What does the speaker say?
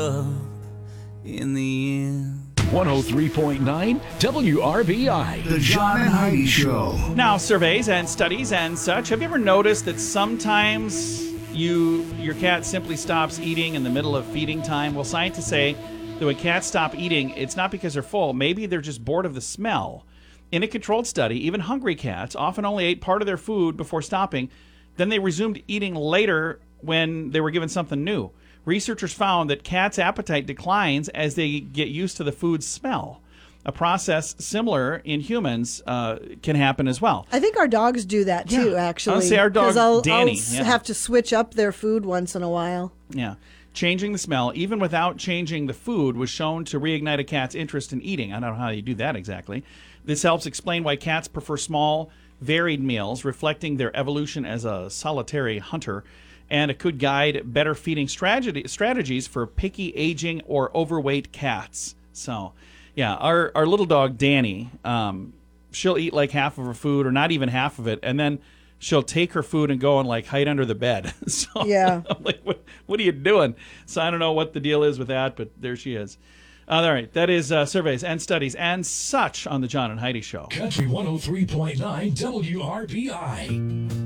in the end. 103.9 WRBI. The John and Heidi Show. Now, surveys and studies and such, have you ever noticed that sometimes your cat simply stops eating in the middle of feeding time? Well, scientists say that when cats stop eating, it's not because they're full. Maybe they're just bored of the smell. In a controlled study, even hungry cats often only ate part of their food before stopping. Then they resumed eating later when they were given something new. Researchers found that cats' appetite declines as they get used to the food's smell. A process similar in humans can happen as well. I think our dogs do that too, actually. I'll say our dog, 'Cause Danny. I'll have to switch up their food once in a while. Yeah. Changing the smell, even without changing the food, was shown to reignite a cat's interest in eating. I don't know how you do that exactly. This helps explain why cats prefer small, varied meals, reflecting their evolution as a solitary hunter. And it could guide better feeding strategies for picky, aging, or overweight cats. So, yeah, our little dog, Danny, she'll eat like half of her food or not even half of it, and then she'll take her food and go and like hide under the bed. So yeah. I'm like, what are you doing? So I don't know what the deal is with that, but there she is. All right, that is surveys and studies and such on the John and Heidi Show. Country 103.9 WRBI.